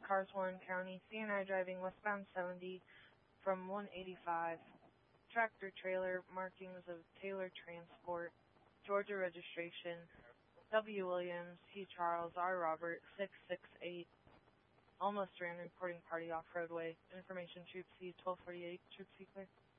Cars Warren County, CNI driving westbound 70 from 185. Tractor trailer, markings of Taylor Transport, Georgia registration, W. Williams, T. Charles, R. Robert, 668. Almost ran reporting party off roadway. Information Troop C 1248, Troop C clear.